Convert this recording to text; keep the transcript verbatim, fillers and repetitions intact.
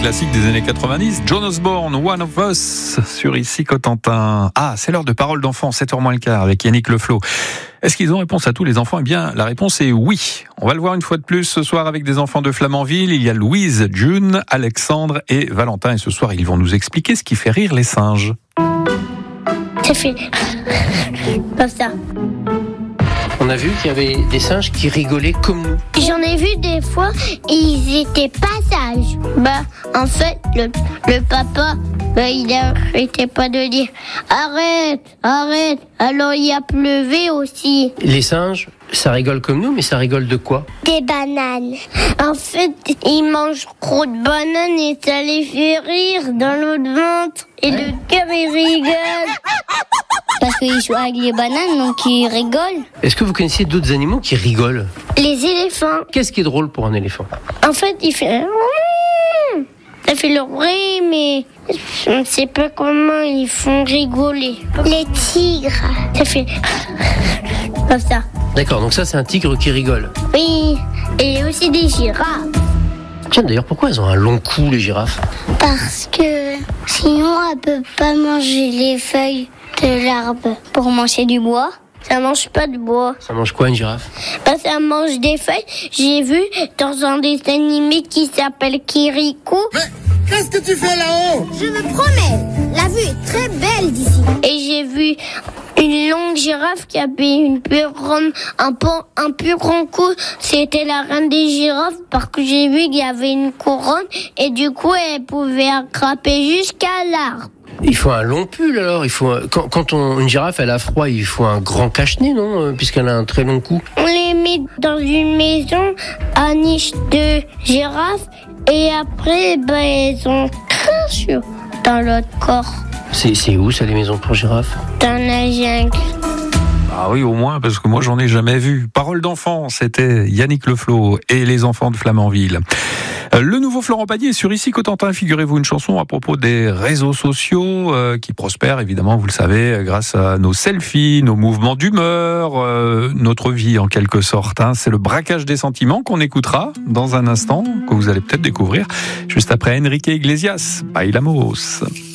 classique des années quatre-vingt-dix. John Osborne, One of Us, sur Ici Cotentin. Ah, c'est l'heure de Paroles d'enfants, sept heures moins le quart, avec Yannick Leflo. Est-ce qu'ils ont réponse à tous les enfants ? Eh bien, la réponse est oui. On va le voir une fois de plus ce soir avec des enfants de Flamanville. Il y a Louise, June, Alexandre et Valentin. Et ce soir, ils vont nous expliquer ce qui fait rire les singes. Ça fait comme ça. On a vu qu'il y avait des singes qui rigolaient comme nous. J'en ai vu des fois et ils étaient pas sages. Bah, en fait, le, le papa, bah, il n'arrêtait pas de dire arrête, arrête. Alors il a pleuvé aussi. Les singes, ça rigole comme nous, mais ça rigole de quoi ? Des bananes. En fait, ils mangent trop de bananes et ça les fait rire dans l'autre ventre. Et le cœur, il rigole. Parce qu'ils jouent avec les bananes, donc ils rigolent. Est-ce que vous connaissez d'autres animaux qui rigolent ? Les éléphants. Qu'est-ce qui est drôle pour un éléphant ? En fait, il fait... Ça fait le bruit, mais je ne sais pas comment ils font rigoler. Les tigres. Ça fait... Comme ça. D'accord, donc ça c'est un tigre qui rigole. Oui, et aussi des girafes. Tiens, d'ailleurs, pourquoi elles ont un long cou, les girafes ? Parce que sinon, elles ne peuvent pas manger les feuilles de l'arbre. Pour manger du bois. Ça mange pas de bois. Ça mange quoi, une girafe ? Bah, ça mange des feuilles. J'ai vu dans un dessin animé qui s'appelle Kirikou. Mais qu'est-ce que tu fais là-haut ? Je me promène. La vue est très belle d'ici. Et j'ai vu une longue girafe qui avait une plus grande, un, pan, un plus grand cou. C'était la reine des girafes parce que j'ai vu qu'il y avait une couronne et du coup elle pouvait attraper jusqu'à l'arbre. Il faut un long pull alors. Il faut un... quand, quand on... une girafe elle a froid, il faut un grand cache-nez, non ? Puisqu'elle a un très long cou. On les met dans une maison à niche de girafe et après ben, elles ont craché dans l'autre corps. C'est, c'est où ça, les maisons pour girafes ? Dans la jungle. Ah oui, au moins, parce que moi, j'en ai jamais vu. Paroles d'enfants, c'était Yannick Leflo et les enfants de Flamanville. Le nouveau Florent Pagny est sur Ici Cotentin. Figurez-vous, une chanson à propos des réseaux sociaux euh, qui prospèrent, évidemment, vous le savez, grâce à nos selfies, nos mouvements d'humeur, euh, notre vie en quelque sorte. Hein. C'est le braquage des sentiments qu'on écoutera dans un instant, que vous allez peut-être découvrir juste après Enrique Iglesias, Bailamos.